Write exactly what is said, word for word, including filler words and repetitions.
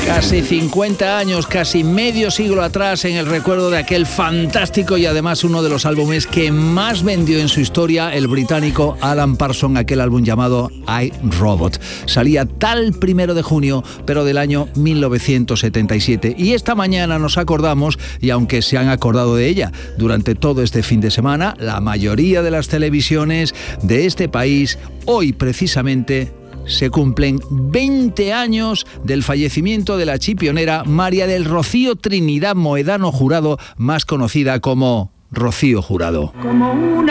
Casi cincuenta años, casi medio siglo atrás, en el recuerdo de aquel fantástico y además uno de los álbumes que más vendió en su historia, el británico Alan Parsons, aquel álbum llamado I, Robot. Salía tal primero de junio, pero del año mil novecientos setenta y siete. Y esta mañana nos acordamos, y aunque se han acordado de ella durante todo este fin de semana, la mayoría de las televisiones de este país, hoy precisamente, se cumplen veinte años del fallecimiento de la chipionera María del Rocío Trinidad Moedano Jurado, más conocida como Rocío Jurado. Como una